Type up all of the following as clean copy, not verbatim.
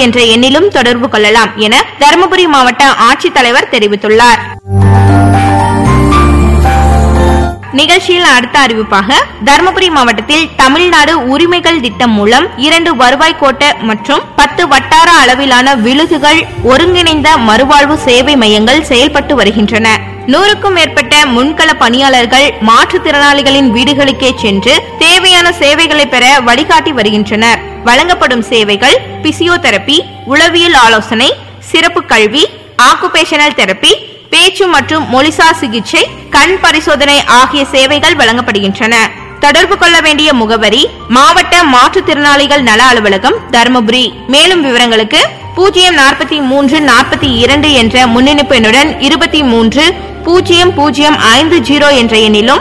என்ற எண்ணிலும் தொடர்பு கொள்ளலாம் என தருமபுரி மாவட்ட ஆட்சித்தலைவர் தெரிவித்துள்ளார். நிகழ்ச்சியில் அடுத்த அறிவிப்பாக தருமபுரி மாவட்டத்தில் தமிழ்நாடு உரிமைகள் திட்டம் மூலம் 2 வருவாய் கோட்ட மற்றும் 10 வட்டார அளவிலான விழுதுகள் ஒருங்கிணைந்த மறுவாழ்வு சேவை மையங்கள் செயல்பட்டு வருகின்றன. 100க்கும் மேற்பட்ட முன்கள பணியாளர்கள் மாற்றுத்திறனாளிகளின் வீடுகளுக்கே சென்று தேவையான சேவைகளை பெற வழிகாட்டி வருகின்றனர். வழங்கப்படும் சேவைகள் பிசியோதெரபி, உளவியல் ஆலோசனை, சிறப்பு கல்வி, ஆக்குபேஷனல் தெரப்பி, பேச்சு மற்றும் மொழிசார் சிகிச்சை, கண் பரிசோதனை ஆகிய சேவைகள் வழங்கப்படுகின்றன. தொடர்பு கொள்ள வேண்டிய முகவரி மாவட்ட மாற்றுத்திறனாளிகள் நல அலுவலகம், தருமபுரி. மேலும் விவரங்களுக்கு 04342 என்ற முன்னிணைப்பு எண்ணுடன் 230050 என்ற எண்ணிலும்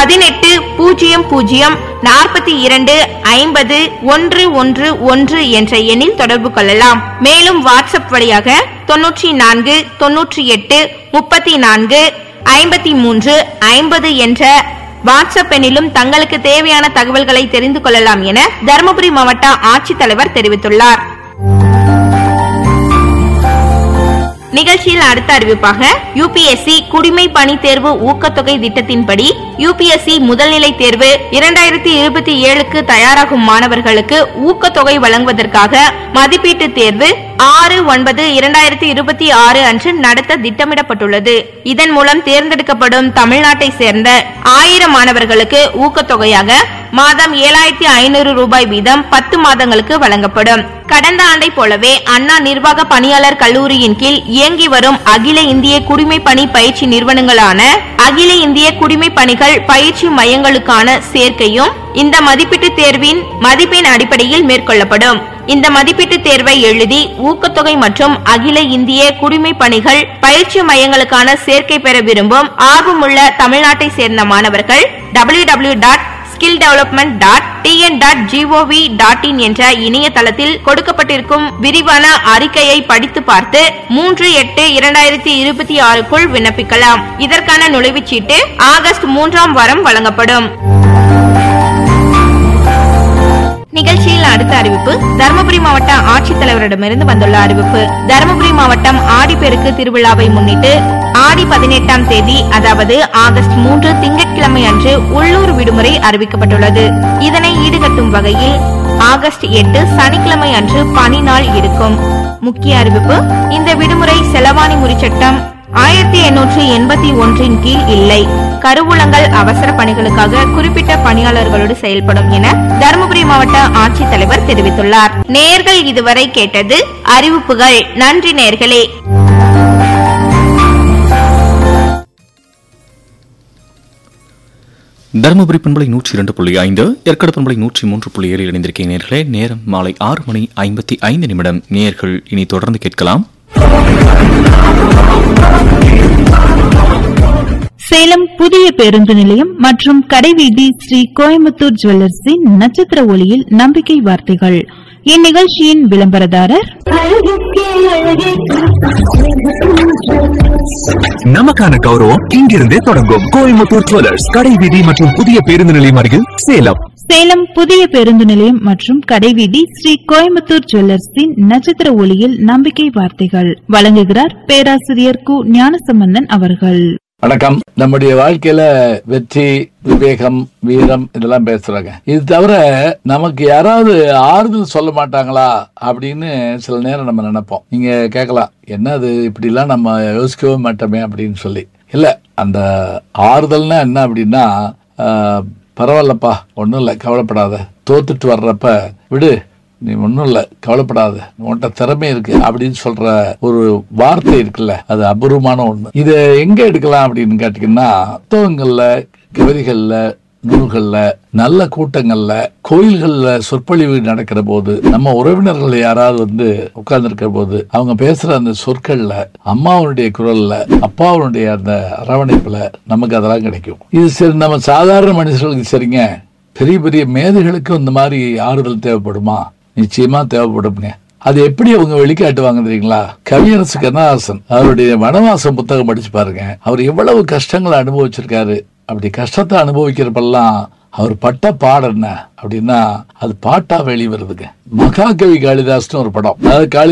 1800425011 என்ற எண்ணில் தொடர்பு கொள்ளலாம். மேலும் வாட்ஸ்அப் வழியாக 94 98 34 53 50 என்ற வாட்ஸ்அப் எண்ணிலும் தங்களுக்கு தேவையான தகவல்களை தெரிந்து கொள்ளலாம் என தருமபுரி மாவட்ட ஆட்சித்தலைவர் தெரிவித்துள்ளார். நிகழ்ச்சியில் அடுத்த அறிவிப்பாக யுபிஎஸ்சி குடிமை பணி தேர்வு ஊக்கத்தொகை திட்டத்தின்படி யுபிஎஸ்சி முதல்நிலை தேர்வு 2027க்கு தயாராகும் மாணவர்களுக்கு ஊக்கத்தொகை வழங்குவதற்காக மதிப்பீட்டு தேர்வு 6/9/2026 அன்று நடத்த திட்டமிடப்பட்டுள்ளது. இதன் மூலம் தேர்ந்தெடுக்கப்படும் தமிழ்நாட்டை சேர்ந்த 1000 மாணவர்களுக்கு ஊக்கத்தொகையாக மாதம் 7500 ரூபாய் வீதம் 10 மாதங்களுக்கு வழங்கப்படும். கடந்த ஆண்டை போலவே அண்ணா நிர்வாக பணியாளர் கல்லூரியின் கீழ் இயங்கி வரும் அகில இந்திய குடிமை பணி பயிற்சி நிறுவனங்களான அகில இந்திய குடிமை பணிகள் பயிற்சி மையங்களுக்கான சேர்க்கையும் இந்த மதிப்பீட்டு தேர்வின் மதிப்பெண் அடிப்படையில் மேற்கொள்ளப்படும். இந்த மதிப்பீட்டு தேர்வை எழுதி ஊக்கத்தொகை மற்றும் அகில இந்திய குடிமை பணிகள் பயிற்சி மையங்களுக்கான சேர்க்கை பெற விரும்பும் ஆர்வமுள்ள தமிழ்நாட்டை சேர்ந்த மாணவர்கள் www.skilldevelopment.tn.gov.in என்ற இணையதளத்தில் கொடுக்கப்பட்டிருக்கும் விரிவான அறிக்கையை படித்து பார்த்து 3/8/2026க்குள் விண்ணப்பிக்கலாம். இதற்கான நுழைவுச்சீட்டு ஆகஸ்ட் 3ஆம் வாரம் வழங்கப்படும். நிகழ்ச்சியில் அடுத்த அறிவிப்பு தருமபுரி மாவட்ட ஆட்சித்தலைவரிடமிருந்து வந்துள்ள அறிவிப்பு. தருமபுரி மாவட்டம் ஆடிப்பெருக்கு திருவிழாவை முன்னிட்டு ஆடி 18ஆம் தேதி அதாவது ஆகஸ்ட் 3 திங்கட்கிழமை அன்று உள்ளூர் விடுமுறை அறிவிக்கப்பட்டுள்ளது. இதனை ஈடுகட்டும் வகையில் ஆகஸ்ட் 8 சனிக்கிழமை அன்று பணி நாள் இருக்கும். முக்கிய அறிவிப்பு: இந்த விடுமுறை செலவாணி முறி சட்டம் 1881 கீழ் இல்லை. கருவூலங்கள் அவசர பணிகளுக்காக குறிப்பிட்ட பணியாளர்களோடு செயல்படும் என தருமபுரி மாவட்ட ஆட்சித்தலைவர் தெரிவித்துள்ளார். நேயர்கள் இதுவரை கேட்டது அறிவிப்புகள். நன்றி நேயர்களே. தருமபுரி பண்பலை 102.5, ஏற்காடு பண்பலை 103.7 இணைந்திருக்கேன் நேயர்களே. நேரம் மாலை 6:55. நேயர்கள் இனி தொடர்ந்து கேட்கலாம். சேலம் புதிய பேருந்து நிலையம் மற்றும் கடைவீதி ஸ்ரீ கோயம்புத்தூர் ஜுவல்லர்ஸின் நட்சத்திர ஒளியில் நம்பிக்கை வார்த்தைகள். இந்நிகழ்ச்சியின் விளம்பரதாரர் நமக்கான கௌரவம் இங்கிருந்தே தொடங்கும். கோயம்புத்தூர் ஜுவல்லர்ஸ், கடைவீதி மற்றும் புதிய பேருந்து நிலையம் அருகில் சேலம். சேலம் புதிய பேருந்து நிலையம் மற்றும் கடைவீதி ஸ்ரீ கோயம்புத்தூர் ஜுவல்லர்ஸின் நட்சத்திர ஒளியில் நம்பிக்கை வார்த்தைகள் வழங்குகிறார் பேராசிரியர் கு ஞானசம்பந்தன் அவர்கள். வணக்கம். நம்முடைய வாழ்க்கையில வெற்றி, விவேகம், வீரம் இதெல்லாம் பேசுறாங்க. இது தவிர நமக்கு யாராவது ஆறுதல் சொல்ல மாட்டாங்களா அப்படின்னு சில நேரம் நம்ம நினைப்போம். நீங்க கேட்கலாம், என்ன அது இப்படி எல்லாம் நம்ம யோசிக்கவே மாட்டோமே அப்படின்னு சொல்லி. இல்ல, அந்த ஆறுதல்னா என்ன அப்படின்னா, பரவாயில்லப்பா, ஒன்னும் இல்ல, கவலைப்படாத, தோத்துட்டு வர்றப்ப விடு, நீ ஒன்னும் இல்ல, கவலைப்படாத, உன்கிட்ட திறமை இருக்கு அப்படின்னு சொல்ற ஒரு வார்த்தை இருக்குல்ல, அது அபூர்வமான ஒண்ணு. இதை எங்க எடுக்கலாம் அப்படின்னு கேட்டீங்கன்னா, புத்தகங்கள்ல, கவிதைகள்ல, நூல்கள்ல, நல்ல கூட்டங்கள்ல, கோயில்கள்ல சொற்பொழிவு நடக்கிற போது, நம்ம உறவினர்கள் யாராவது வந்து உட்கார்ந்து இருக்கிற போது அவங்க பேசுற அந்த சொற்கள்ல, அம்மாவுடைய குரல்ல, அப்பாவுடைய அந்த அரவணைப்புல நமக்கு அதெல்லாம் கிடைக்கும். இது சரி, நம்ம சாதாரண மனுஷர்களுக்கு சரிங்க, பெரிய பெரிய மேதைகளுக்கும் இந்த மாதிரி ஆறுதல் தேவைப்படுமா? நிச்சயமா தேவைப்படுங்க. அது எப்படி அவங்க வெளிக்காட்டுவாங்க தெரியுங்களா? கவியரசு கண்ணதாசன் அவருடைய வனவாசம் புத்தகம் படிச்சு பாருங்க. அவர் எவ்வளவு கஷ்டங்களை அனுபவிச்சிருக்காரு. அப்படி கஷ்டத்தை அனுபவிக்கிறப்பெல்லாம் அவர் பட்ட பாடம் என்ன அப்படின்னா, அது பாட்டா வெளி வருதுங்க. மகாகவி காளிதாஸ்னு ஒரு படம், அதாவது